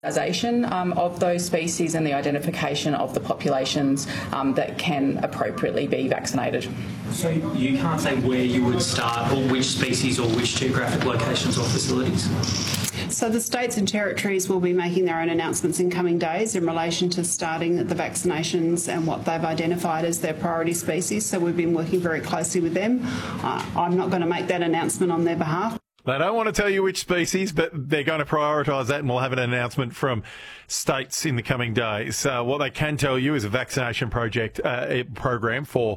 Of those species and the identification of the populations that can appropriately be vaccinated. So you can't say where you would start or which species or which geographic locations or facilities? So the states and territories will be making their own announcements in coming days in relation to starting the vaccinations and what they've identified as their priority species. So we've been working very closely with them. I'm not going to make that announcement on their behalf. They don't want to tell you which species, but they're going to prioritise that, and we'll have an announcement from states in the coming days. What they can tell you is a vaccination program for,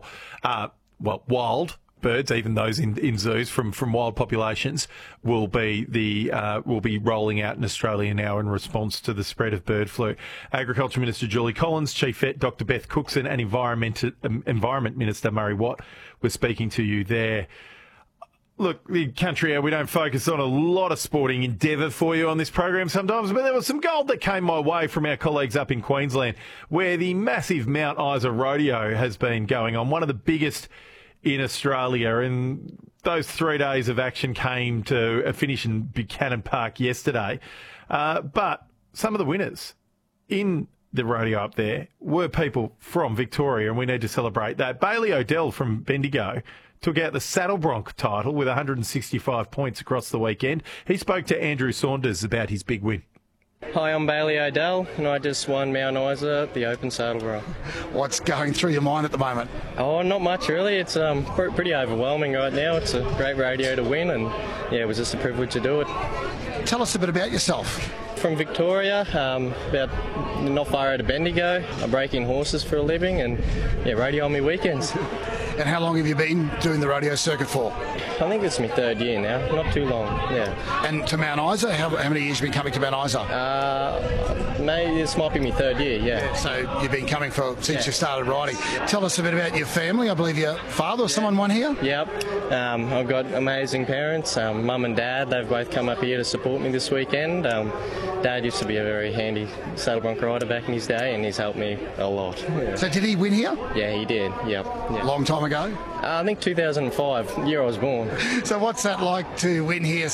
wild birds, even those in zoos from wild populations, will be rolling out in Australia now in response to the spread of bird flu. Agriculture Minister Julie Collins, Chief Vet Dr Beth Cookson, and Environment Minister Murray Watt were speaking to you there. Look, the country, we don't focus on a lot of sporting endeavour for you on this program sometimes, but there was some gold that came my way from our colleagues up in Queensland, where the massive Mount Isa Rodeo has been going on, one of the biggest in Australia. And those 3 days of action came to a finish in Buchanan Park yesterday. But some of the winners in the rodeo up there were people from Victoria, and we need to celebrate that. Bailey O'Dell from Bendigo took out the Saddle Bronc title with 165 points across the weekend. He spoke to Andrew Saunders about his big win. Hi, I'm Bailey O'Dell, and I just won Mount Isa, the Open Saddle Bronc. What's going through your mind at the moment? Oh, not much really. It's pretty overwhelming right now. It's a great rodeo to win, and yeah, it was just a privilege to do it. Tell us a bit about yourself. From Victoria, about not far out of Bendigo. I break in horses for a living, and rodeo on my weekends. And how long have you been doing the rodeo circuit for? I think it's my 3rd year now, not too long, yeah. And to Mount Isa, how many years have you been coming to Mount Isa? Maybe this might be my 3rd year, yeah. So you've been coming since you started riding. Tell us a bit about your family. I believe your father or someone won here? Yep. I've got amazing parents, Mum and Dad. They've both come up here to support me this weekend. Dad used to be a very handy saddle bronc rider back in his day, and he's helped me a lot. Yeah. So did he win here? Yeah, he did, yep. Long time ago? I think 2005, the year I was born. So what's that like to win here,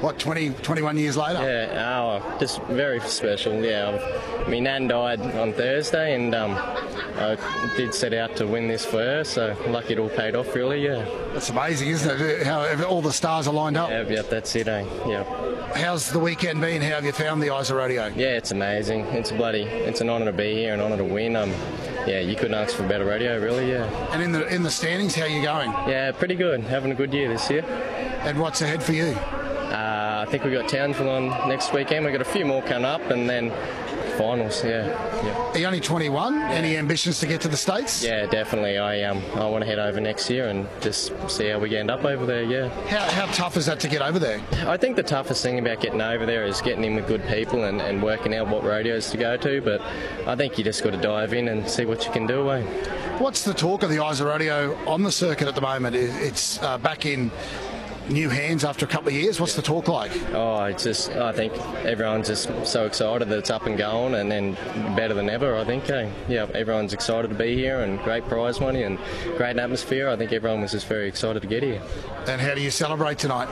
21 years later? Yeah, just very special, yeah. My nan died on Thursday, and I did set out to win this for her, so lucky it all paid off, really, yeah. That's amazing, isn't it? How all the stars are lined up. Yeah, that's it, eh? Yeah. How's the weekend been? How have you found the Isa Rodeo? Yeah, it's amazing. It's an honour to be here, an honour to win. You couldn't ask for a better rodeo, really, yeah. And in the standings, how are you going? Yeah, pretty good. Having a good year this year. And what's ahead for you? I think we've got Townsville on next weekend. We've got a few more coming up, and then finals, yeah. Are you only 21? Yeah. Any ambitions to get to the States? Yeah, definitely. I want to head over next year and just see how we end up over there, yeah. How tough is that to get over there? I think the toughest thing about getting over there is getting in with good people and working out what rodeos to go to, but I think you just got to dive in and see what you can do, eh? What's the talk of the Isa Rodeo on the circuit at the moment? It's back in new hands after a couple of years. What's the talk like? I think everyone's just so excited that it's up and going, and then better than ever, I think. Yeah, everyone's excited to be here, and great prize money and great atmosphere. I think everyone was just very excited to get here. And how do you celebrate tonight?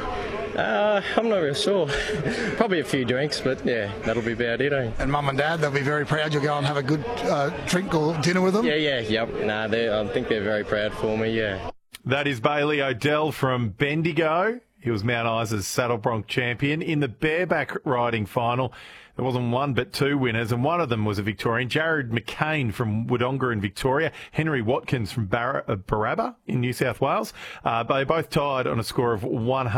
I'm not real sure. Probably a few drinks, but yeah, that'll be about it, eh? And Mum and Dad, they'll be very proud you'll go and have a good drink or dinner with them? Yep. I think they're very proud for me, yeah. That is Bailey O'Dell from Bendigo. He was Mount Isa's Saddle Bronc champion. In the bareback riding final, there wasn't one but two winners, and one of them was a Victorian, Jared McCain from Wodonga in Victoria, Henry Watkins from Barabba in New South Wales. They both tied on a score of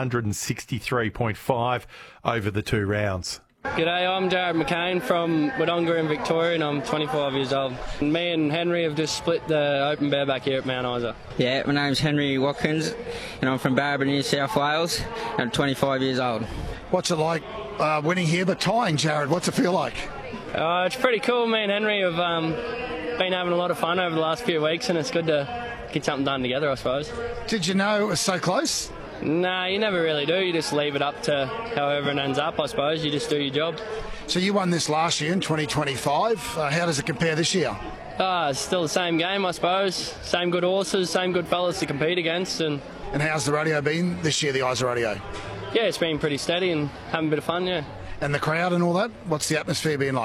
163.5 over the 2 rounds. G'day, I'm Jared McCain from Wodonga in Victoria, and I'm 25 years old. Me and Henry have just split the open bareback here at Mount Isa. Yeah, my name's Henry Watkins, and I'm from Barabba, New South Wales, and I'm 25 years old. What's it like winning here but tying, Jared? What's it feel like? It's pretty cool. Me and Henry have been having a lot of fun over the last few weeks, and it's good to get something done together, I suppose. Did you know it was so close? Nah, you never really do. You just leave it up to how everyone ends up, I suppose. You just do your job. So you won this last year in 2025. How does it compare this year? It's still the same game, I suppose. Same good horses, same good fellas to compete against. And how's the rodeo been this year, the Isa Rodeo? Yeah, it's been pretty steady and having a bit of fun, yeah. And the crowd and all that, what's the atmosphere been like?